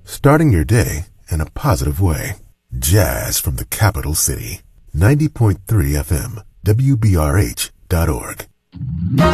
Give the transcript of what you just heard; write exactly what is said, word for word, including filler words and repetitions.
starting your day in a positive way. Jazz from the capital city. ninety point three F M, W B R H dot org.